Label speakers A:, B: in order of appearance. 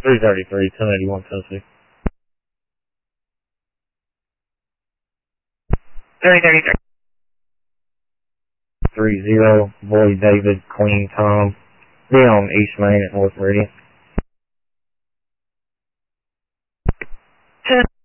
A: 333, 1081 Tennessee.
B: 333.
A: 30, Boy David, Queen Tom. Be on East Main at North Meridian.